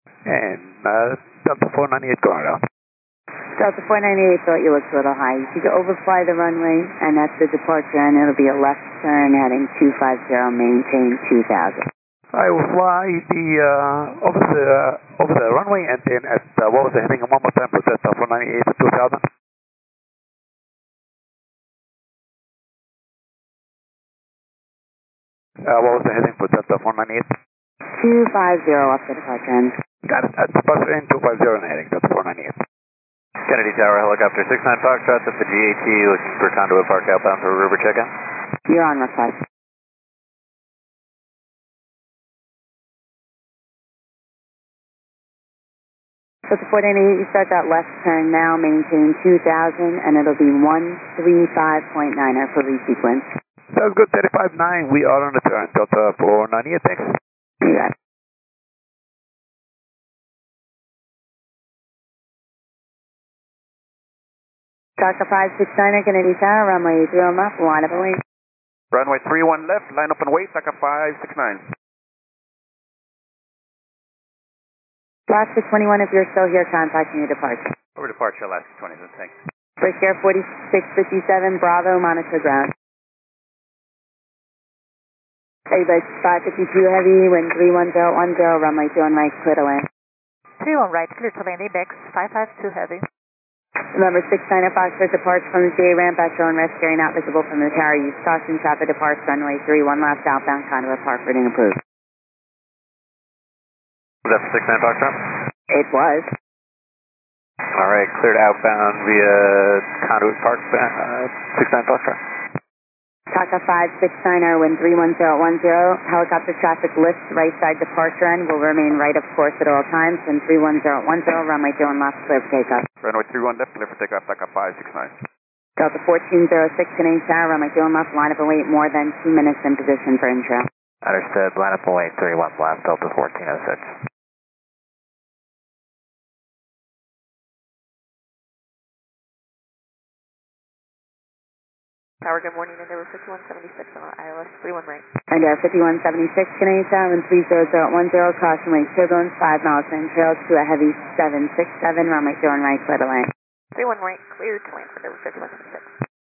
And Delta 498 going out. Delta 498 thought you looked a little high. You should overfly the runway, and that's the departure, and it'll be a left turn heading 250, maintain 2000. I will fly over the runway, and then at what was the heading one more time for Delta 498 to 2000? What was the heading for Delta 498? 250 off the departure end. Got it. At departure end 250 and heading Delta 498. Kennedy Tower, helicopter 69 Foxtrot at the GAT, looking for Conduit Park outbound for River checkout. You're on request. Delta 498, you start that left turn now, maintain 2000, and it'll be 135.9 for resequence. Sounds good, 35.9, we are on the turn. Delta 498, thanks. You got it. Delta 569, Kennedy Tower, runway 30 left, line up and wait. Runway 31 left, line up and wait, Delta 569. Alaska 21, if you're still here, contacting your departure. Over departure, Alaska 20, thanks. Break Air 4657, Bravo, monitor ground. Airbus 552 Heavy, wind 31010, runway 21 right, clear to land. 31 right, clear to land, ABEX 552 Heavy. Remember, 69 Foxtrot departs from the GA ramp, actual and rest area not visible from the tower. Use caution, traffic departs runway 31 left, outbound Conduit Park, reading approved. Was that for 69 Foxtrot? It was. All right, cleared outbound via Conduit Park, 69 Foxtrot. Taka 569, wind 31010, helicopter traffic lifts, right side departure end, will remain right of course at all times, and 31010, runway 21 left, clear for takeoff. Runway 31 left, clear for takeoff, Delta 569. Delta 1406, Canadian Tower, runway 21 left, line up and wait more than 2 minutes in position for intro. Understood, line up and wait, 31 left, Delta 1406. Tower, good morning, Endeavour 5176 on ILS 31 right. Endeavour 5176, Canadian Tower, wind 30010, caution wave turbulence, 5 miles in trails to a heavy 767, runway 21 right, clear to land. 31 right, clear to land for Endeavour 5176.